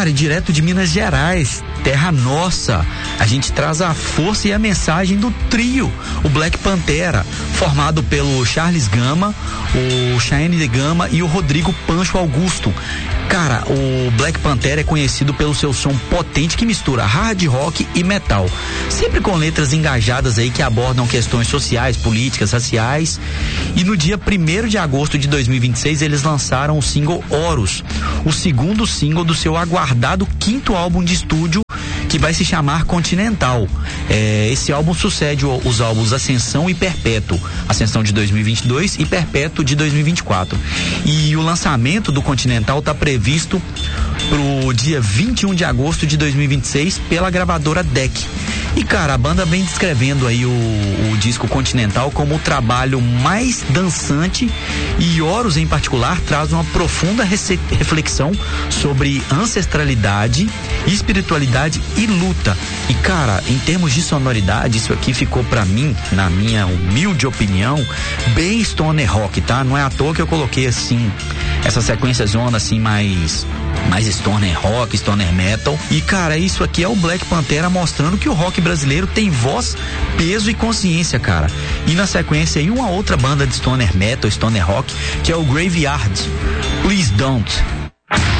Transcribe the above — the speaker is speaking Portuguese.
Cara, direto de Minas Gerais, terra nossa, a gente traz a força e a mensagem do trio, o Black Pantera, formado pelo Charles Gama, o Cheyenne de Gama e o Rodrigo Pancho Augusto. Cara, o Black Pantera é conhecido pelo seu som potente que mistura hard rock e metal, sempre com letras engajadas aí que abordam questões sociais, políticas, raciais. E no dia 1º de agosto de 2026 eles lançaram o single Horus, o segundo single do seu aguardado 5º álbum de estúdio, que vai se chamar Continental. Esse álbum sucede os álbuns Ascensão e Perpétuo, Ascensão de 2022 e Perpétuo de 2024. E o lançamento do Continental está previsto pro dia 21 de agosto de 2026 pela gravadora DEC. E cara, a banda vem descrevendo aí o disco Continental como o trabalho mais dançante, e Horus em particular traz uma profunda reflexão sobre ancestralidade, espiritualidade e luta. E cara, em termos de sonoridade, isso aqui ficou pra mim, na minha humilde opinião, bem stoner rock, tá? Não é à toa que eu coloquei assim, essa sequência zona assim mais stoner rock, stoner metal. E cara, isso aqui é o Black Pantera mostrando que o rock brasileiro tem voz, peso e consciência, cara. E na sequência aí uma outra banda de stoner metal, stoner rock, que é o Graveyard, Please Don't.